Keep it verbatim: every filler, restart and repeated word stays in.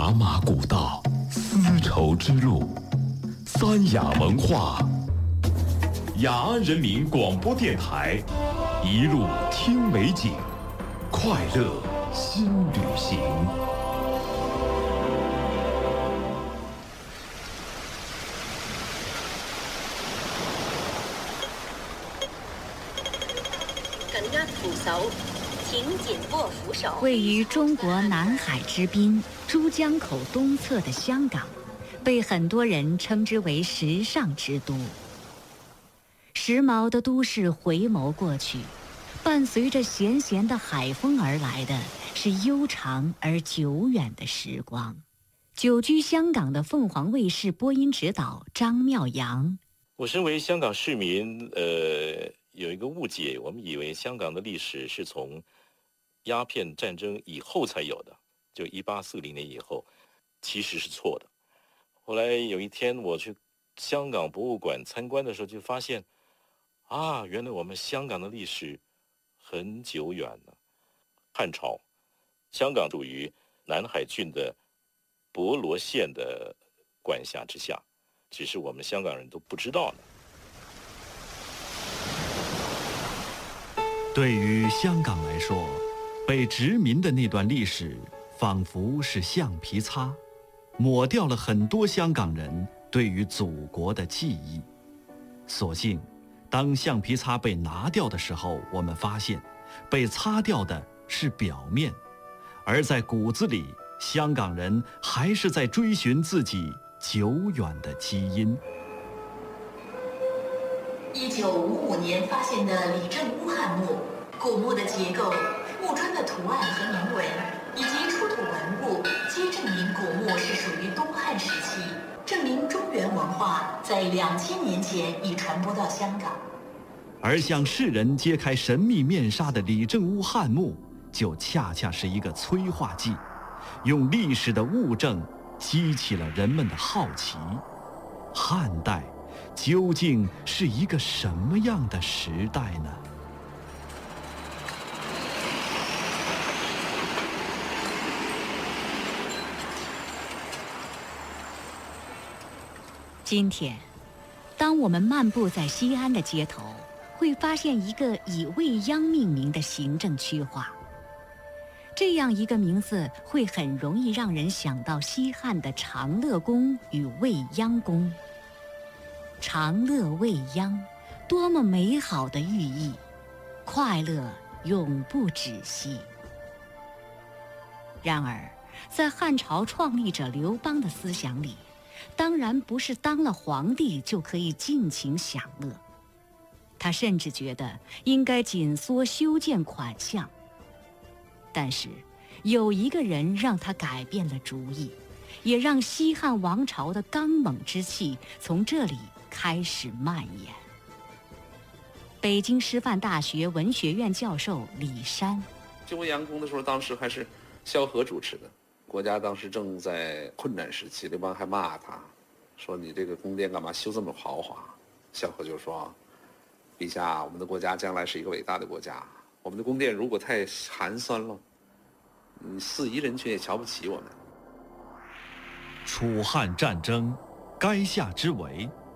茶马古道，丝绸之路，三雅文化。雅安人民广播电台，一路听美景，快乐新旅行。 位于中国南海之滨珠江口东侧的香港，被很多人称之为时尚之都。时髦的都市回眸过去，伴随着咸咸的海风而来的是悠长而久远的时光。久居香港的凤凰卫视播音指导张妙阳， 我身为香港市民，呃，有一个误解，我们以为香港的历史是从鸦片战争以后才有的，就一八四零年以后，其实是错的。后来有一天我去香港博物馆参观的时候，就发现，啊，原来我们香港的历史很久远了。汉朝，香港属于南海郡的博罗县的管辖之下，只是我们香港人都不知道呢。 对于香港来说，被殖民的那段历史仿佛是橡皮擦，抹掉了很多香港人对于祖国的记忆。所幸当橡皮擦被拿掉的时候，我们发现被擦掉的是表面，而在骨子里，香港人还是在追寻自己久远的基因。 一九五五年发现的李正屋汉墓，古墓的结构、墓砖的图案和铭文以及出土文物，皆证明古墓是属于东汉时期，证明中原文化在两千年前已传播到香港。 而向世人揭开神秘面纱的李正屋汉墓，就恰恰是一个催化剂，用历史的物证激起了人们的好奇。汉代究竟是一个什么样的时代呢？ 今天，当我们漫步在西安的街头，会发现一个以未央命名的行政区划。这样一个名字会很容易让人想到西汉的长乐宫与未央宫。长乐未央，多么美好的寓意，快乐永不止息。然而，在汉朝创立者刘邦的思想里，当然不是当了皇帝就可以尽情享乐。他甚至觉得应该紧缩修建款项。但是有一个人让他改变了主意，也让西汉王朝的刚猛之气从这里开始蔓延。北京师范大学文学院教授李山， 就未央宫的时候，当时还是萧何主持的，国家当时正在困难时期，刘邦还骂他，说你这个宫殿干嘛修这么豪华？萧何就说，陛下，我们的国家将来是一个伟大的国家，我们的宫殿如果太寒酸了，嗯，四夷人群也瞧不起我们。 楚汉战争，垓下之围，